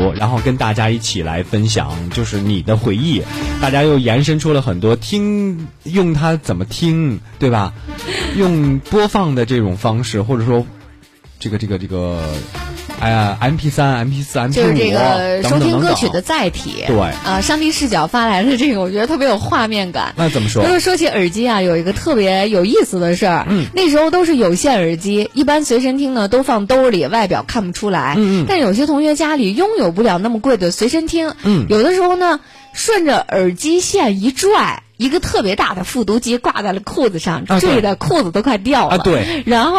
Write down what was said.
然后跟大家一起来分享，就是你的回忆。大家又延伸出了很多用它怎么听，对吧？用播放的这种方式，或者说这个MP3、MP4、MP5 就是这个收听歌曲等等的载体。 对上帝视角发来的这个，我觉得特别有画面感。 那怎么说？ 就是说起耳机啊，有一个特别有意思的事儿。那时候都是有线耳机，一般随身听呢都放兜里，外表看不出来。但有些同学家里拥有不了那么贵的随身听。有的时候呢，顺着耳机线一拽，一个特别大的复读机挂在了裤子上，坠的裤子都快掉了。 对。 然后